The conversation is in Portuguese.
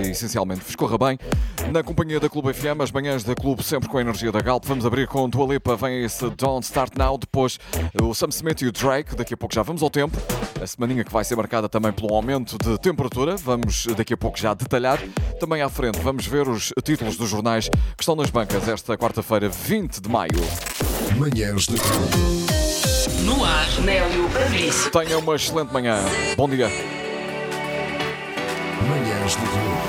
essencialmente vos corra bem. Na companhia da Clube FM, as manhãs da Clube sempre com a energia da Galp. Vamos abrir com Dua Lipa, vem esse Don't Start Now, depois o Sam Smith e o Drake. Daqui a pouco já vamos ao tempo. A semaninha que vai ser marcada também pelo aumento de temperatura. Vamos daqui a pouco já detalhar. Também à frente vamos ver os títulos dos jornais que estão nas bancas esta quarta-feira, 20 de maio. Manhãs da Clube. No ar, Nélio Fabrício. Tenha uma excelente manhã. Bom dia. Manhãs da Clube.